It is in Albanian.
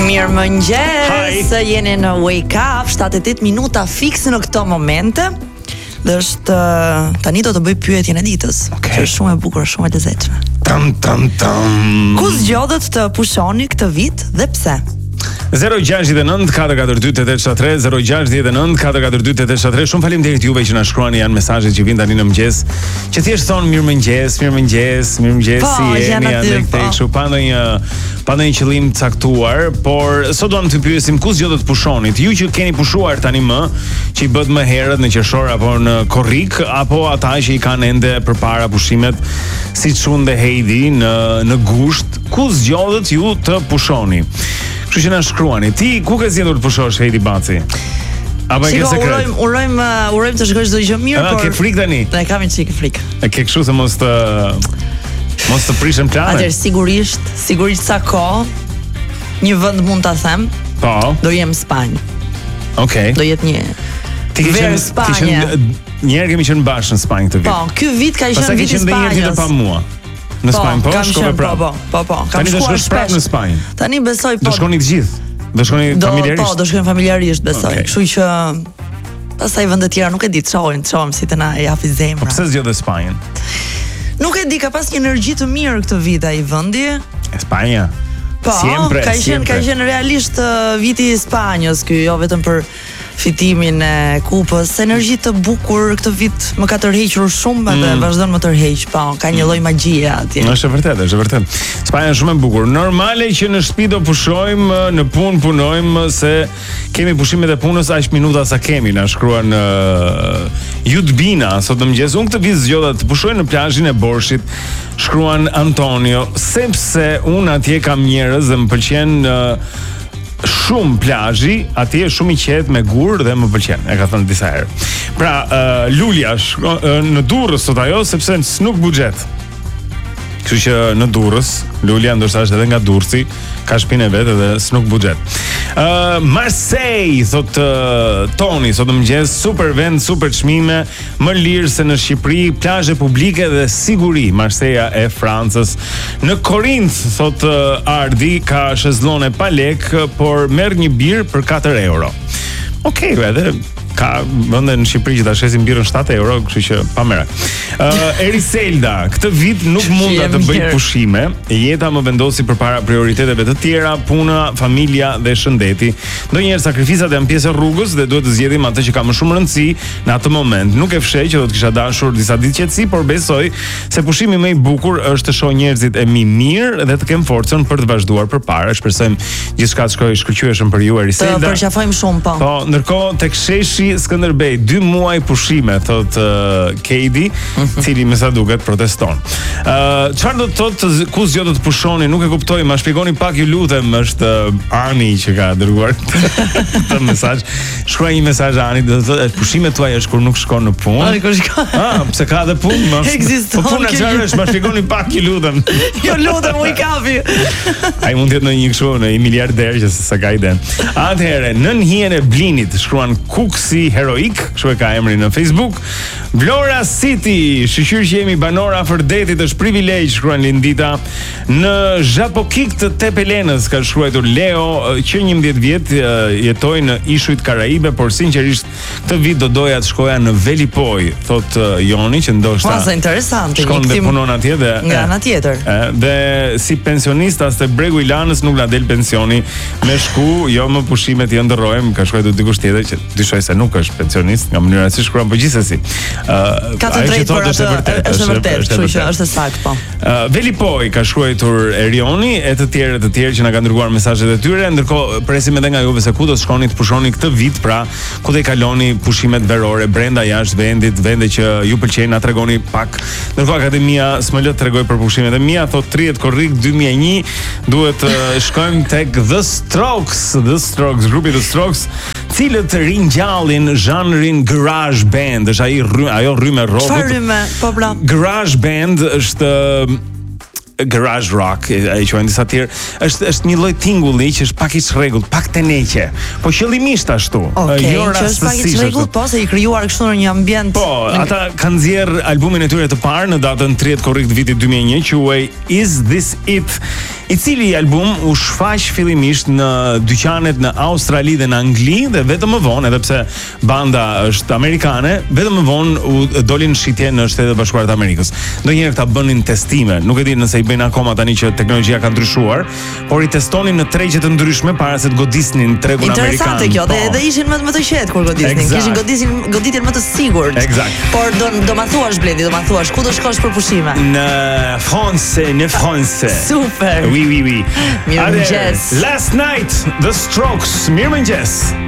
Mirëmëngjes, jeni në Wake Up, 7-8 minuta fiks në këto momente. Dhe është tani do të bëj pyetjen e ditës. Që është shumë e bukur, shumë e lezetshme. Ku zgjodhet të pushoni këtë vit dhe pse? 069-442-873 069-442-873. Shumë faleminderit juve që na shkruani, janë mesazhet që vijnë tani në mëngjes, që thjesht thon mirëmëngjes, si jeni atë kështu pa ndonjë qëllim caktuar, por sot duam të pyesim ku zgjodhet të pushonit. Ju që keni pushuar tani më, që i bët më herët në qershor apo në korrik, apo ata që i kanë ende përpara pushimet, siç unë dhe Heidi në gusht, ku zgjodhet ju të pushoni? Kështu që na shkruani. Ti ku ke zgjedhur të pushosh, Heidi Baci? Apo ke sekret? Urojmë të shkojë çdo gjë mirë, por ke frikë tani? Ne kam një çik frikë. E ke kështu se mos të prishën planet? Atëherë sigurisht sa kohë një vend mund ta them. Po. Do jem në Spanjë. Okej. Do jetë një Ti ke qenë një herë kemi qenë bashkë në Spanjë këtë vit. Po, ky vit ka qenë viti i Spanjës. Pastaj ke qenë pa mua. Në Spanjë, po, shkove prapë. Po. Tani do shkosh prapë në Spanjë. Tani besoj po. Do shkoni të gjithë. Do shkoni familjarisht. Po, do shkojmë familjarisht, besoj. Kështu që pastaj vende të tjera nuk e di, çohem si të na japi zemra. Po pse zgjodhe Spanjën? Nuk e di, ka pas një energji të mirë këtë vit ai vendi. Spanja. Po, ka qenë realisht viti i Spanjës ky, jo vetëm për fitimin e kupës, energji të bukur këtë vit më ka tërhequr shumë edhe vazhdon më tërheq, po, ka një lloj magjie atje. Është vërtet. Spanja është shumë e bukur. Normale që në shtëpi do pushojmë, në punë punojmë, se kemi pushimet e punës aq minuta sa kemi, na shkruan Jutbina sot mëngjes. Unë këtë vit zgjodha të pushoj në plazhin e Borshit, shkruan Antonio, sepse unë atje kam njerëz dhe më pëlqen shumë plazhi, atje është shumë i qetë me gur dhe më pëlqen. E ka thënë disa herë. Pra, Lulja në Durrës sot ajo sepse s'nuk buxhet. Kështu që në Durrës, Lulja ndoshta është edhe nga Durrësi, ka shtëpinë vet edhe s'nuk buxhet. Marseille, thot Toni, sot mëngjes, super vend, super çmime, më lirë se në Shqipëri, plazhe publike dhe siguri. Marseilla e Francës. Në Korint, thot Ardi, ka shezllone pa lek, por merr një birë për 4 euro. Okej, edhe ka vende në Shqipëri që ta shesin birën 7 euro, kështu që pa merak. Eriselda, këtë vit nuk munda të bëj pushime, jeta më vendosi përpara prioriteteve të tjera, puna, familja dhe shëndeti. Ndonjëherë sakrificat janë pjesë e rrugës dhe duhet të zgjedhim atë që ka më shumë rëndësi në atë moment. Nuk e fshej që do të kisha dashur disa ditë qetësi, por besoj se pushimi më i bukur është të shoh njerëzit e mi mirë dhe të kem forcën për të vazhduar përpara. Shpresojmë gjithçka të shkojë shkëlqyeshëm për ju, Eriselda. Të përqafojmë shumë, po. Po, ndërkohë tek sheshi Skënderbej, 2 muaj pushime, thot Keidi, cili me sa duket proteston. Çfarë do të thotë ku zgjodhet të pushoni? Nuk e kuptoj, ma shpjegoni pak ju lutem, është Ani që ka dërguar këtë mesazh. Shkruaj një mesazh Ani, do të thotë pushimet tuaja është kur nuk shkon në punë. Kur shkon. Pse ka edhe punë? Po puna çfarë është? Ma shpjegoni pak ju lutem. Jo lutem, u i kapi. Ai mund të jetë në një kështu, në një miliarder që sa ka ide. Atëherë, nën hijen e Blinit shkruan Kuksi Heroik, kështu e ka emrin në Facebook. Vlora City, shqyr që jemi banor afër detit, është privilegj, shkruan Lindita. Në Zhapokik të Tepelenës ka shkruar Leo, që 11 vjet jetoj në ishujt Karaibe, por sinqerisht këtë vit do doja të shkoja në Velipoj, thot Joni, që ndoshta Masa interesante, shkon dhe punon atje dhe nga ana tjetër. Dhe si pensionist as te bregu i Lanës nuk na del pensioni me shku, jo më pushimet i ndërrojmë, ka shkruar dikush tjetër që dyshoj se nuk është pensionist nga mënyra si shkruan, po gjithsesi. Ka të drejtë për atë, është vërtet, kështu që është saktë, po. Velipoj ka shkruar Erioni e të tjerë që na kanë dërguar mesazhet e tyre, ndërkohë presim edhe nga juve se ku do të shkoni të pushoni këtë vit, pra ku do i kaloni pushimet verore brenda jashtë vendit, vende që ju pëlqejnë, na tregoni pak. Ndërkohë Akademia SML tregoi për pushimet e mia, thot 30 korrik 2001, duhet të shkojmë tek The Strokes, grupi The Strokes, cilët ringjallin zhanrin garage band, është ajo rrymë rockut. Çfarë rrymë? Po bra. Garage band është garage rock, ai quajnë disa tjerë. Është një lloj tingulli që është pak i çrregullt, pak teneqe, po qëllimisht ashtu. Jo rastësisht. Që është pak i çrregullt, po se i krijuar kështu në një ambient. Po, ata kanë nxjerr albumin e tyre të parë në datën 30 korrik të vitit 2001, quhej Is This It. I cili album u shfaq fillimisht në dyqanet në Australi dhe në Angli dhe vetëm më vonë, edhe pse banda është amerikane, vetëm më vonë u dolin shitje në Shtetet Bashkuara të Amerikës. Ndonjëherë ta bënin testime, nuk e di nëse i bëjnë akoma tani që teknologjia ka ndryshuar, por i testonin në tregje të ndryshme para se të godisnin tregun amerikan. Interesante kjo, dhe ishin më të qetë kur godisnin. Kishin goditjen më të sigurt. Eksakt. Por do ma thuash Blendi, do ma thuash ku do shkosh për pushime? Në France. Super. Oui. Mirëmëngjes. Last Night, The Strokes. Mirëmëngjes.